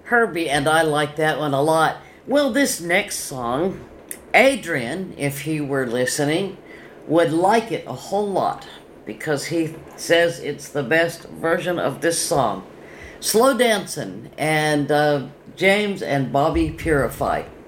Herbie, and I like that one a lot. Well, this next song, Adrian, if he were listening, would like it a whole lot because he says it's the best version of this song. Slow Dancing, and James and Bobby Purify.